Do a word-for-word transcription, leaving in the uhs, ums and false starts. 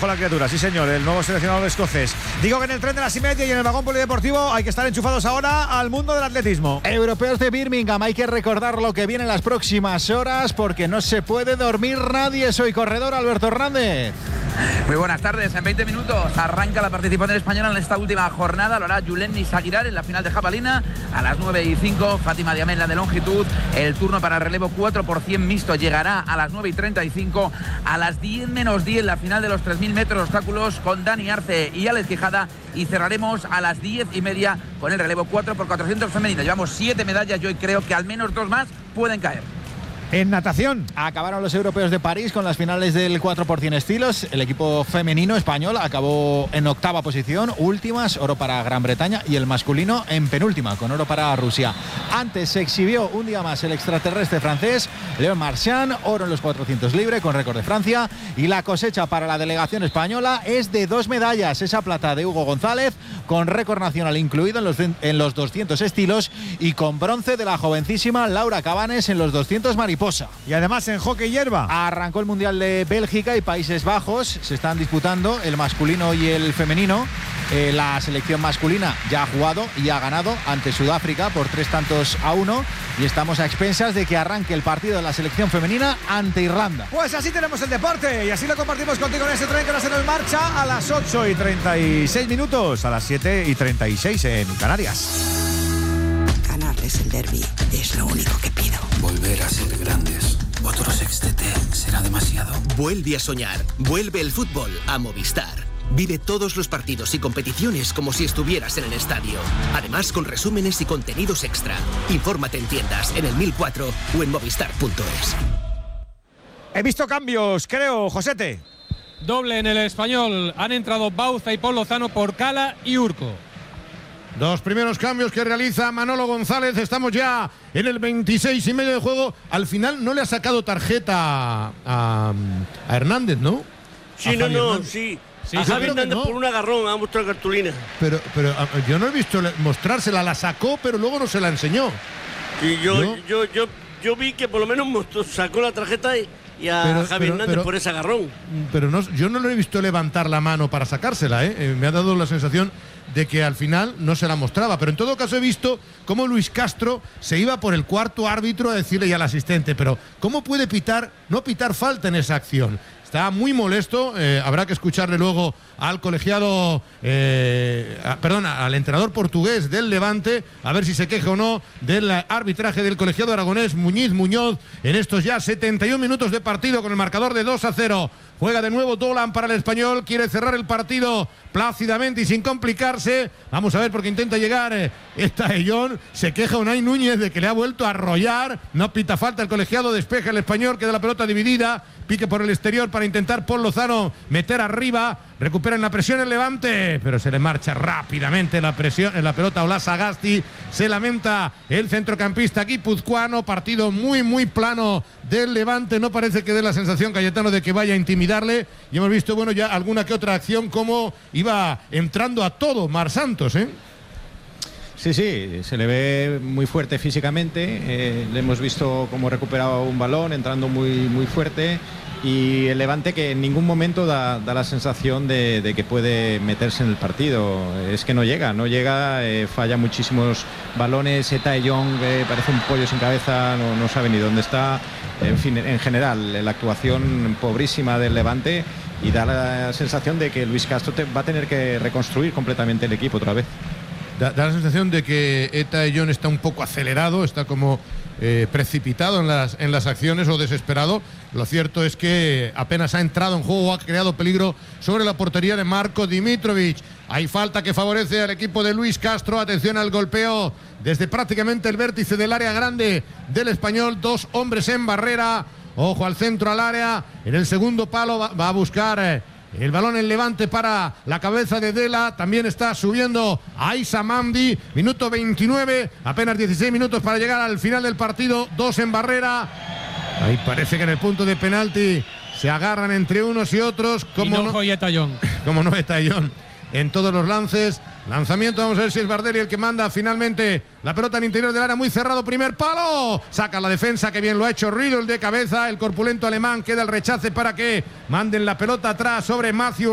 dijo la criatura. Sí, señor, el nuevo seleccionador escocés. Digo que en el tren de las y media y en el vagón polideportivo hay que estar enchufados ahora al mundo del atletismo. Europeos de Birmingham, hay que recordar lo que viene en las próximas horas porque no se puede dormir nadie. Soy corredor Alberto Hernández. Muy buenas tardes. En veinte minutos arranca la participación española en esta última jornada. Lo hará Julen Nisaguirar en la final de jabalina. A las nueve y cinco, Fátima Diamé en la de longitud. El turno para el relevo cuatro por cien mixto llegará a las nueve y treinta y cinco. A las diez menos diez, la final de los tres mil metros obstáculos con Dani Arce y Alex Quijada. Y cerraremos a las diez y media con el relevo cuatro por cuatrocientos femenino. Llevamos siete medallas y hoy creo que al menos dos más pueden caer. En natación. Acabaron los europeos de París con las finales del cuatro por cien estilos. El equipo femenino español acabó en octava posición, últimas, oro para Gran Bretaña, y el masculino en penúltima, con oro para Rusia. Antes se exhibió un día más el extraterrestre francés, Léon Marchand, oro en los cuatrocientos libre con récord de Francia, y la cosecha para la delegación española es de dos medallas, esa plata de Hugo González, con récord nacional incluido en los, en los doscientos estilos, y con bronce de la jovencísima Laura Cabanes en los doscientos mariposa. Y además en hockey hierba. Arrancó el Mundial de Bélgica y Países Bajos. Se están disputando el masculino y el femenino. Eh, la selección masculina ya ha jugado y ha ganado ante Sudáfrica por tres tantos a uno. Y estamos a expensas de que arranque el partido de la selección femenina ante Irlanda. Pues así tenemos el deporte y así lo compartimos contigo en ese tren que ahora se nos marcha a las ocho y treinta y seis minutos, a las siete y treinta y seis en Canarias. Ganarles el derbi es lo único que pido. Volver a ser grandes. Otro sextete será demasiado. Vuelve a soñar. Vuelve el fútbol a Movistar. Vive todos los partidos y competiciones como si estuvieras en el estadio. Además, con resúmenes y contenidos extra. Infórmate en tiendas, en el mil cuatro o en movistar punto es. He visto cambios, creo, Josete. Doble en el Español. Han entrado Bauza y Paul Lozano por Cala y Urco. Dos primeros cambios que realiza Manolo González. Estamos ya en el veintiséis y medio de juego. Al final no le ha sacado tarjeta a, a Hernández, ¿no? Sí, no, no, Hernández. sí. Sí, a Javi Hernández no. Por un agarrón ha mostrado cartulina. Pero, pero yo no he visto mostrársela, la sacó, pero luego no se la enseñó. Y yo, ¿no? yo, yo, yo vi que por lo menos mostró, sacó la tarjeta y, y a pero, Javi pero, Hernández pero, por ese agarrón. Pero no, yo no lo he visto levantar la mano para sacársela, ¿eh? Eh, me ha dado la sensación de que al final no se la mostraba, pero en todo caso he visto cómo Luis Castro se iba por el cuarto árbitro a decirle ya al asistente, pero ¿cómo puede pitar, no pitar falta en esa acción? Está muy molesto, eh, habrá que escucharle luego al colegiado, eh, a, perdón, al entrenador portugués del Levante, a ver si se queja o no del arbitraje del colegiado aragonés Muñiz Muñoz en estos ya setenta y un minutos de partido con el marcador de dos a cero. Juega de nuevo Dolan para el Español, quiere cerrar el partido plácidamente y sin complicarse. Vamos a ver porque intenta llegar eh, esta Ellón. Se queja Unai Núñez de que le ha vuelto a arrollar. No pita falta el colegiado, despeja el Español, queda la pelota dividida. Pique por el exterior para intentar Paul Lozano meter arriba. Recuperan la presión el Levante, pero se le marcha rápidamente la presión en la pelota Ola Sagasti. Se lamenta el centrocampista guipuzcoano. Partido muy, muy plano del Levante. No parece que dé la sensación, Cayetano, de que vaya a intimidarle. Y hemos visto, bueno, ya alguna que otra acción como iba entrando a todo Mar Santos, ¿eh? Sí, sí, se le ve muy fuerte físicamente. Eh, le hemos visto cómo recuperaba un balón, entrando muy, muy fuerte. Y el Levante que en ningún momento da, da la sensación de, de que puede meterse en el partido. Es que no llega, no llega, eh, falla muchísimos balones. Eta Young eh, parece un pollo sin cabeza, no, no sabe ni dónde está. En fin, en general, la actuación pobrísima del Levante y da la sensación de que Luis Castro te, va a tener que reconstruir completamente el equipo otra vez. Da, da la sensación de que Eta Young está un poco acelerado, está como eh, precipitado en las, en las acciones o desesperado. Lo cierto es que apenas ha entrado en juego, ha creado peligro sobre la portería de Marko Dimitrovic. Hay falta que favorece al equipo de Luis Castro. Atención al golpeo desde prácticamente el vértice del área grande del Español. Dos hombres en barrera. Ojo al centro, al área. En el segundo palo va, va a buscar eh, el balón en Levante para la cabeza de Dela. También está subiendo Aissa Mamdi. Minuto veintinueve. Apenas dieciséis minutos para llegar al final del partido. Dos en barrera. Ahí parece que en el punto de penalti se agarran entre unos y otros. Como y no, no Eta Young. Como no Eta Young en todos los lances. Lanzamiento, vamos a ver si es Bardelli el que manda finalmente la pelota en interior del área, muy cerrado, primer palo, saca la defensa, que bien lo ha hecho Riedel de cabeza, el corpulento alemán, queda el rechace para que manden la pelota atrás sobre Matthew